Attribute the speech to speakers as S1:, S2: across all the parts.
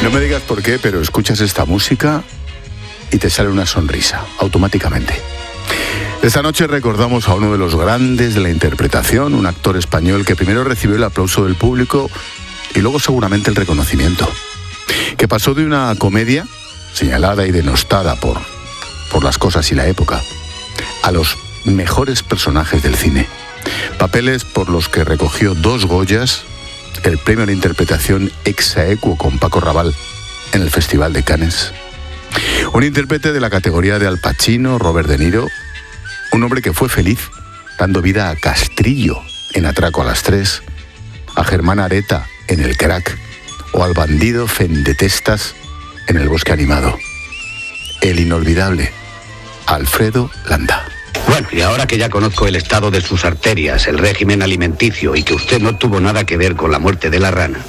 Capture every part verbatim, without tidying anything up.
S1: No me digas por qué, pero escuchas esta música y te sale una sonrisa, automáticamente. Esta noche recordamos a uno de los grandes de la interpretación, un actor español que primero recibió el aplauso del público y luego seguramente el reconocimiento. Que pasó de una comedia señalada y denostada por, por las cosas y la época, a los mejores personajes del cine. Papeles por los que recogió dos Goyas, el premio de interpretación ex aequo con Paco Rabanne en el Festival de Cannes. Un intérprete de la categoría de Al Pacino, Robert De Niro, un hombre que fue feliz dando vida a Castrillo en Atraco a las tres, a Germán Areta en El Crack o al bandido Fendetestas en El Bosque Animado. El inolvidable Alfredo Landa.
S2: Bueno, y ahora que ya conozco el estado de sus arterias, el régimen alimenticio y que usted no tuvo nada que ver con la muerte de la rana,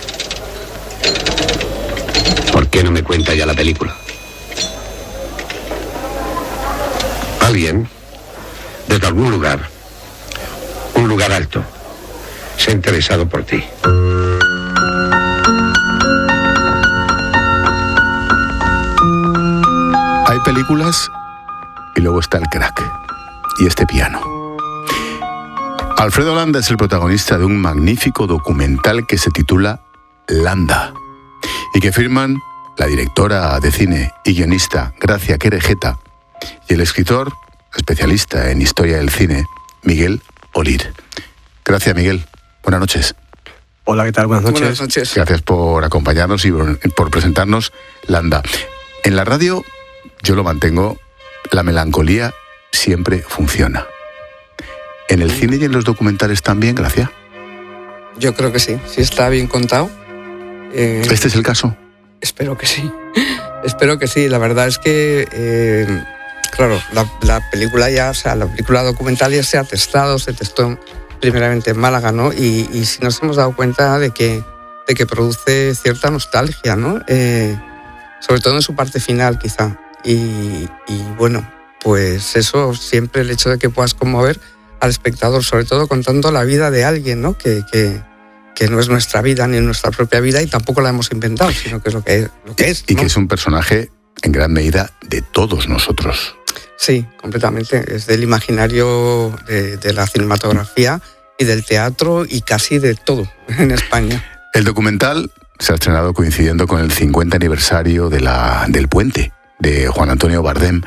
S2: ¿por qué no me cuenta ya la película? Alguien, desde algún lugar, un lugar alto, se ha interesado por ti.
S1: Hay películas y luego está El Crack y este piano. Alfredo Landa es el protagonista de un magnífico documental que se titula Landa y que firman la directora de cine y guionista Gracia Querejeta y el escritor, especialista en historia del cine, Miguel Olir. Gracias, Miguel. Buenas noches.
S3: Hola, ¿qué tal? Buenas noches.
S4: Buenas noches.
S1: Gracias por acompañarnos y por, por presentarnos Landa. En la radio, yo lo mantengo, la melancolía siempre funciona. ¿En el cine y en los documentales también, Gracia?
S4: Yo creo que sí, sí está bien contado. Eh,
S1: ¿Este es el caso?
S4: Espero que sí. Espero que sí. La verdad es que, eh, claro, la, la película ya, o sea, la película documental ya se ha testado, se testó primeramente en Málaga, ¿no? Y, y sí nos hemos dado cuenta de que, de que produce cierta nostalgia, ¿no? Eh, sobre todo en su parte final, quizá. Y, y bueno, pues eso, siempre el hecho de que puedas conmover al espectador, sobre todo contando la vida de alguien, ¿no? Que, que, que no es nuestra vida ni nuestra propia vida y tampoco la hemos inventado, sino que es lo que es. Lo que es
S1: y
S4: ¿no?
S1: que es un personaje en gran medida de todos nosotros.
S4: Sí, completamente. Es del imaginario de, de la cinematografía y del teatro y casi de todo en España.
S1: El documental se ha estrenado coincidiendo con el cincuenta aniversario de la, del Puente, de Juan Antonio Bardem.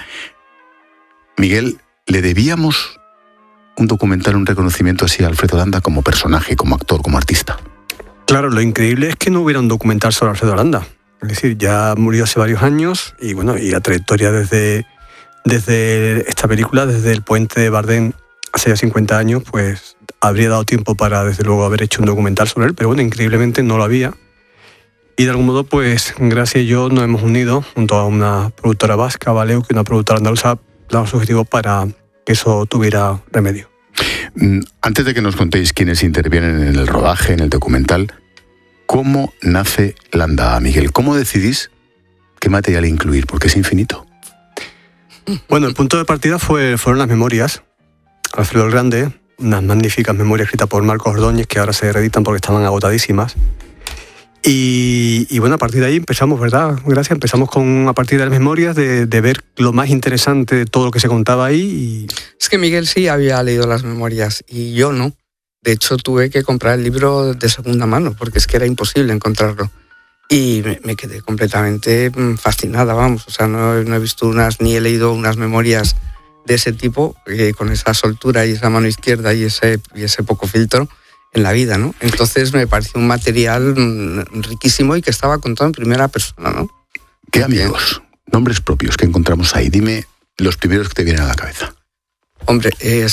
S1: Miguel, ¿le debíamos un documental, un reconocimiento así a Alfredo Landa como personaje, como actor, como artista?
S3: Claro, lo increíble es que no hubiera un documental sobre Alfredo Landa. Es decir, ya murió hace varios años y bueno, y la trayectoria desde, desde esta película, desde El Puente de Bardem hace ya cincuenta años, pues habría dado tiempo para desde luego haber hecho un documental sobre él, pero bueno, increíblemente no lo había. Y de algún modo, pues Gracia y yo nos hemos unido junto a una productora vasca, Valeu, que una productora andaluza, damos su objetivo para que eso tuviera remedio.
S1: Antes de que nos contéis quiénes intervienen en el rodaje, en el documental, ¿cómo nace Landa, Miguel? ¿Cómo decidís qué material incluir? Porque es infinito.
S3: Bueno, el punto de partida fue, fueron las memorias. Alfredo el Grande, unas magníficas memorias escritas por Marcos Ordóñez, que ahora se reeditan porque estaban agotadísimas. Y, y bueno, a partir de ahí empezamos, ¿verdad? Gracias, empezamos con, a partir de las memorias, de, de ver lo más interesante de todo lo que se contaba ahí. Y...
S4: Es que Miguel sí había leído las memorias y yo no. De hecho, tuve que comprar el libro de segunda mano porque es que era imposible encontrarlo. Y me, me quedé completamente fascinada, vamos. O sea, no, no he visto unas, ni he leído unas memorias de ese tipo, eh, con esa soltura y esa mano izquierda y ese, y ese poco filtro en la vida, ¿no? Entonces me pareció un material riquísimo y que estaba contado en primera persona, ¿no?
S1: ¿Qué amigos, nombres propios que encontramos ahí? Dime los primeros que te vienen a la cabeza.
S4: Hombre, eh,